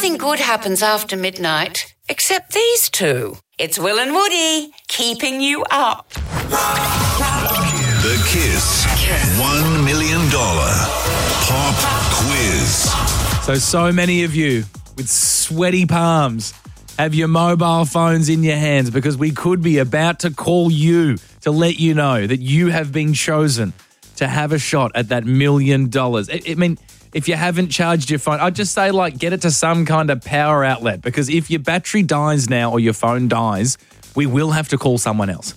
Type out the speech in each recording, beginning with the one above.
Nothing good happens after midnight, except these two. It's Will and Woody, keeping you up. The Kiss $1 million pop quiz. So many of you with sweaty palms have your mobile phones in your hands because we could be about to call you to let you know that you have been chosen to have a shot at that $1 million. I mean, if you haven't charged your phone, I'd just say, get it to some kind of power outlet, because if your battery dies now or your phone dies, we will have to call someone else.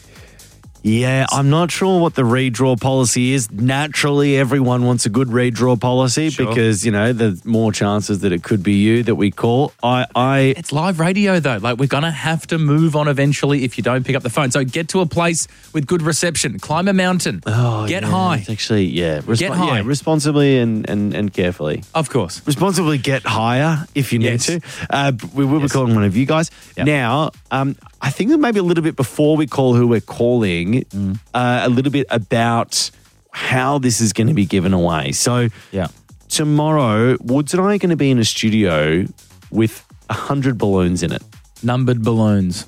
Yeah, I'm not sure what the redraw policy is. Naturally, everyone wants a good redraw policy because, there's more chances that it could be you that we call. It's live radio, though. We're going to have to move on eventually if you don't pick up the phone. So get to a place with good reception. Climb a mountain. Get high. It's actually, get high. Yeah, responsibly and carefully. Of course. Responsibly get higher if you need to. We will be calling one of you guys. Yep. Now, I think that maybe a little bit before we call who we're calling, a little bit about how this is going to be given away. So tomorrow, Woods and I are going to be in a studio with 100 balloons in it. Numbered balloons.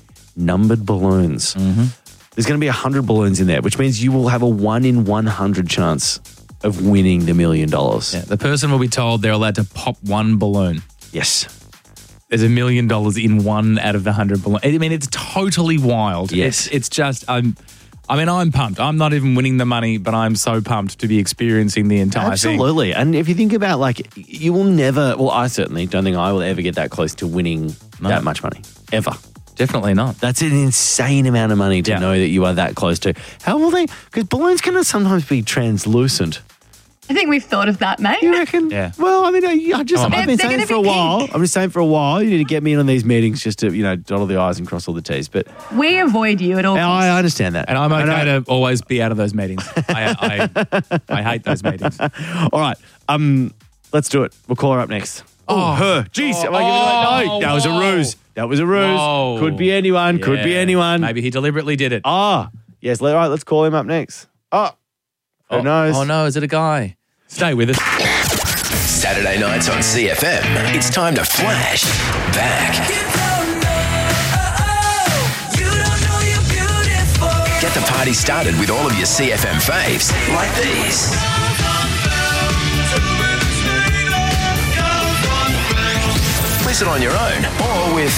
Mm-hmm. There's going to be 100 balloons in there, which means you will have a 1 in 100 chance of winning the $1 million. Yeah, the person will be told they're allowed to pop one balloon. Yes. There's $1 million in one out of the 100 balloons. I mean, it's totally wild. Yes. It's just, I'm pumped. I'm not even winning the money, but I'm so pumped to be experiencing the entire thing. Absolutely. And if you think about, you will never, well, I certainly don't think I will ever get that close to winning that much money. Ever. Definitely not. That's an insane amount of money to know that you are that close to. How will they, because balloons can sometimes be translucent. I think we've thought of that, mate. You reckon? Yeah. Well, I mean, I've been saying for a while. I'm just saying for a while, you need to get me in on these meetings just to, dot all the I's and cross all the T's. But we avoid you at all. I understand that. And I'm okay to always be out of those meetings. I hate those meetings. All right. Let's do it. We'll call her up next. Oh, her. Jeez. No, that was a ruse. That was a ruse. Whoa. Could be anyone. Yeah. Could be anyone. Maybe he deliberately did it. Yes. All right. Let's call him up next. Who knows? Oh, no. Is it a guy? Stay with us. Saturday nights on CFM. It's time to flash back. Get the party started with all of your CFM faves, like these. Listen on your own or with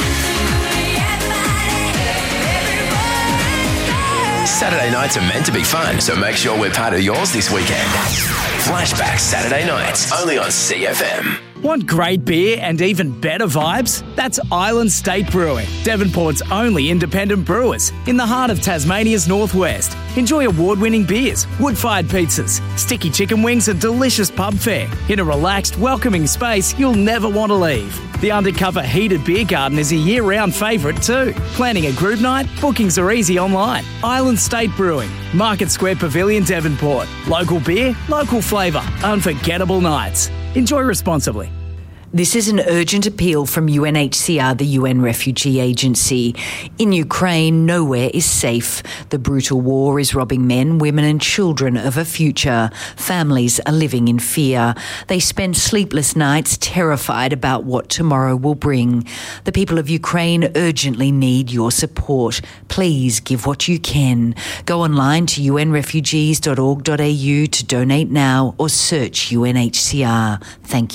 Saturday nights are meant to be fun, so make sure we're part of yours this weekend. Flashback Saturday nights, only on CFM. Want great beer and even better vibes? That's Island State Brewing, Devonport's only independent brewers in the heart of Tasmania's northwest. Enjoy award-winning beers, wood-fired pizzas, sticky chicken wings and delicious pub fare in a relaxed, welcoming space you'll never want to leave. The undercover heated beer garden is a year-round favourite too. Planning a group night? Bookings are easy online. Island State Brewing, Market Square Pavilion, Devonport. Local beer, local flavour, unforgettable nights. Enjoy responsibly. This is an urgent appeal from UNHCR, the UN Refugee Agency. In Ukraine, nowhere is safe. The brutal war is robbing men, women and children of a future. Families are living in fear. They spend sleepless nights terrified about what tomorrow will bring. The people of Ukraine urgently need your support. Please give what you can. Go online to unrefugees.org.au to donate now or search UNHCR. Thank you.